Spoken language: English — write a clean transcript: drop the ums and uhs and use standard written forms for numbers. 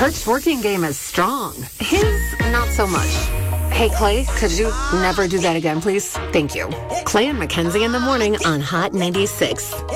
Kurt's working game is strong. His, not so much. Hey, Clay, could you never do that again, please? Thank you. Clay and Mackenzie in the morning on Hot 96.